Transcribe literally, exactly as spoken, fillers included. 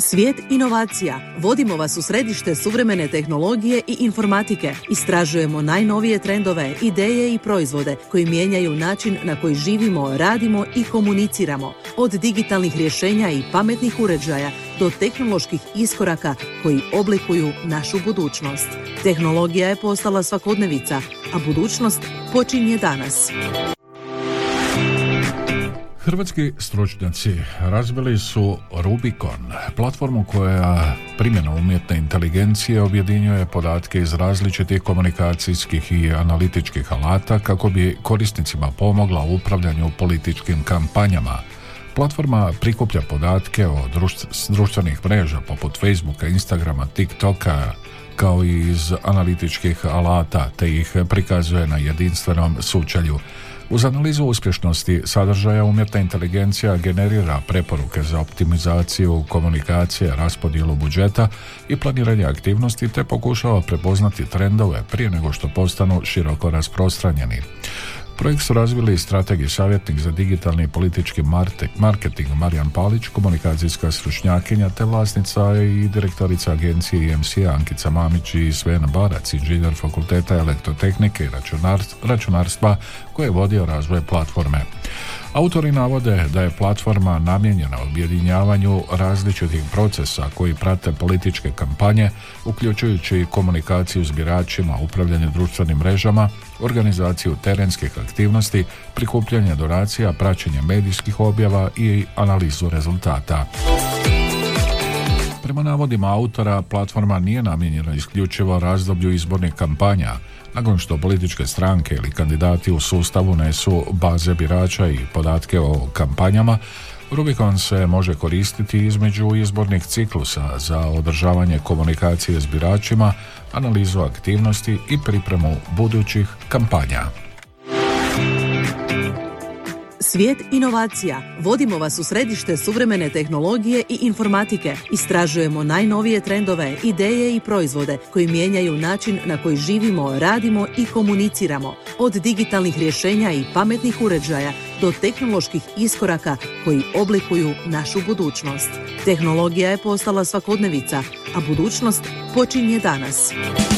Svijet inovacija. Vodimo vas u središte suvremene tehnologije i informatike. Istražujemo najnovije trendove, ideje i proizvode koji mijenjaju način na koji živimo, radimo i komuniciramo. Od digitalnih rješenja i pametnih uređaja do tehnoloških iskoraka koji oblikuju našu budućnost. Tehnologija je postala svakodnevica, a budućnost počinje danas. Hrvatski stručnjaci razvili su Rubicon, platformu koja primjenom umjetne inteligencije objedinjuje podatke iz različitih komunikacijskih i analitičkih alata kako bi korisnicima pomogla u upravljanju političkim kampanjama. Platforma prikuplja podatke o društvenih mreža poput Facebooka, Instagrama, TikToka, kao i iz analitičkih alata, te ih prikazuje na jedinstvenom sučelju. Uz analizu uspješnosti sadržaja umjetna inteligencija generira preporuke za optimizaciju komunikacije, raspodjelu budžeta i planiranje aktivnosti, te pokušava prepoznati trendove prije nego što postanu široko rasprostranjeni. Projekt su razvili strategiji savjetnik za digitalni i politički marketing Marijan Palić, komunikacijska stručnjakinja te vlasnica i direktorica agencije I M C Ankica Mamić i Sven Barac, inženjer fakulteta elektrotehnike i računarstva koji je vodio razvoj platforme. Autori navode da je platforma namijenjena objedinjavanju različitih procesa koji prate političke kampanje, uključujući komunikaciju s biračima, upravljanje društvenim mrežama, organizaciju terenskih aktivnosti, prikupljanje donacija, praćenje medijskih objava i analizu rezultata. Prema navodima autora, platforma nije namijenjena isključivo razdoblju izbornih kampanja. Nakon što političke stranke ili kandidati u sustavu unesu baze birača i podatke o kampanjama, Rubicon se može koristiti između izbornih ciklusa za održavanje komunikacije s biračima, analizu aktivnosti i pripremu budućih kampanja. Svijet inovacija. Vodimo vas u središte suvremene tehnologije i informatike. Istražujemo najnovije trendove, ideje i proizvode koji mijenjaju način na koji živimo, radimo i komuniciramo. Od digitalnih rješenja i pametnih uređaja do tehnoloških iskoraka koji oblikuju našu budućnost. Tehnologija je postala svakodnevica, a budućnost počinje danas.